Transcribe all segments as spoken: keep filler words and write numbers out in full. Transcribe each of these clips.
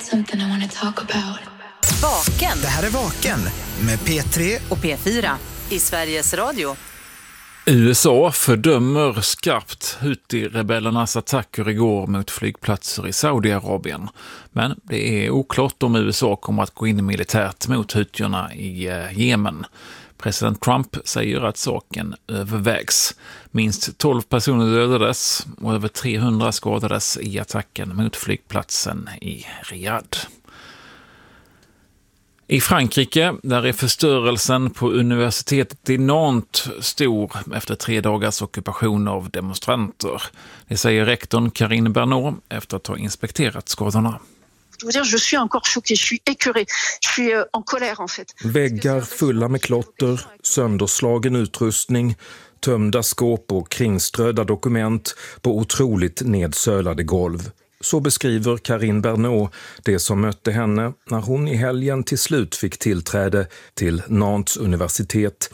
something I want to talk about. Vaken. Det här är Vaken med P tre och P fyra i Sveriges Radio. U S A fördömer skarpt Houthi-rebellernas attacker igår mot flygplatser i Saudiarabien. Men det är oklart om U S A kommer att gå in militärt mot Houthierna i Jemen. President Trump säger att saken övervägs. Minst tolv personer dödades och över trehundra skadades i attacken mot flygplatsen i Riyadh. I Frankrike, där är förstörelsen på universitetet i Nantes stor efter tre dagars ockupation av demonstranter. Det säger rektorn Karine Bernot efter att ha inspekterat skadorna. Väggar fulla med klotter, sönderslagen utrustning, tömda skåp och kringströdda dokument på otroligt nedsölade golv. Så beskriver Karine Bernot det som mötte henne när hon i helgen till slut fick tillträde till Nantes universitet.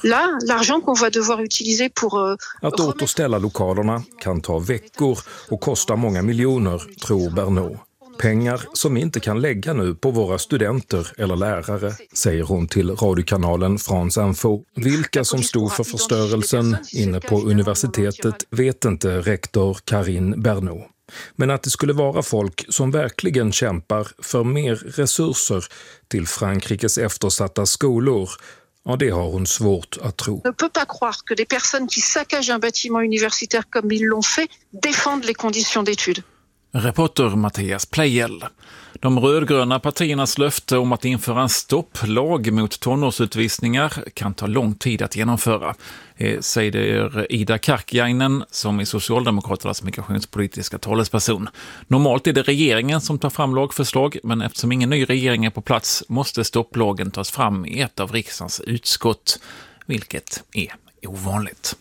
Att återställa lokalerna kan ta veckor och kosta många miljoner, tror Bernot. Pengar som vi inte kan lägga nu på våra studenter eller lärare, säger hon till radiokanalen France Info. Vilka som stod för förstörelsen inne på universitetet vet inte rektor Karine Bernot. Men att det skulle vara folk som verkligen kämpar för mer resurser till Frankrikes eftersatta skolor, ja, det har hon svårt att tro. Ne peut pas croire que des personnes qui saccagent un bâtiment universitaire comme ils l'ont fait défendent les conditions d'études. Reporter Mattias Plejel. De rödgröna partiernas löfte om att införa en stopplag mot tonårsutvisningar kan ta lång tid att genomföra, säger Ida Karkiainen som är Socialdemokraternas migrationspolitiska talesperson. Normalt är det regeringen som tar fram lagförslag, men eftersom ingen ny regering är på plats måste stopplagen tas fram i ett av riksdagens utskott, vilket är ovanligt.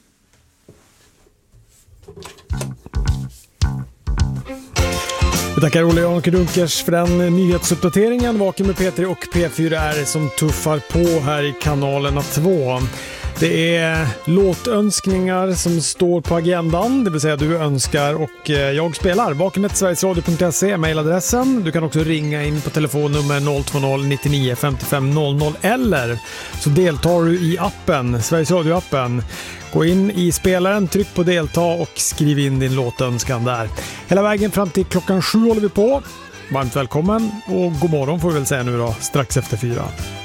Vi tackar Olle Janke Dunkers för den nyhetsuppdateringen. Vaken med P tre och P fyra är som tuffar på här i kanalerna två. Det är låtönskningar som står på agendan, det vill säga du önskar och jag spelar. Vaken med sverigesradio punkt se är mejladressen. Du kan också ringa in på telefonnummer noll två noll nio nio fem fem noll noll eller så deltar du i appen, Sveriges Radio-appen. Gå in i spelaren, tryck på delta och skriv in din låtönskan där. Hela vägen fram till klockan sju håller vi på. Varmt välkommen och god morgon får vi väl säga nu då, strax efter fyra.